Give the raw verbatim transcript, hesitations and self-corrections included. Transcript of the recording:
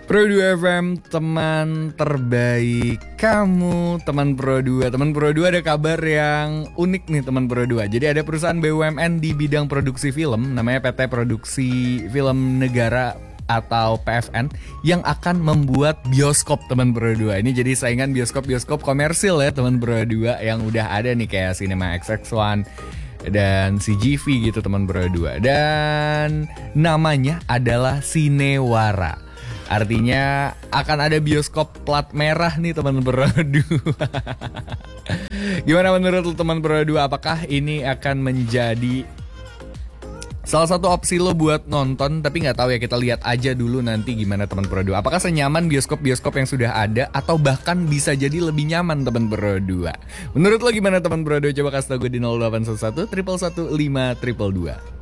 Pro dua F M, teman terbaik kamu, teman Pro dua. Teman Pro dua ada kabar yang unik nih teman Pro dua. Jadi ada perusahaan B U M N di bidang produksi film, namanya P T Produksi Film Negara atau P F N, yang akan membuat bioskop teman Pro dua. Ini jadi saingan bioskop-bioskop komersil ya teman Pro dua yang udah ada nih kayak Cinema X X one dan C G V gitu teman Pro dua. Dan namanya adalah Cinewara. Artinya akan ada bioskop plat merah nih teman Pro dua. Gimana menurut lu teman Pro dua? Apakah ini akan menjadi salah satu opsi lo buat nonton? Tapi gak tahu ya, kita lihat aja dulu nanti gimana teman Pro dua. Apakah senyaman bioskop-bioskop yang sudah ada, atau bahkan bisa jadi lebih nyaman teman Pro dua? Menurut lo gimana teman Pro dua? Coba kasih tau gue di nol delapan satu satu satu satu lima dua dua dua.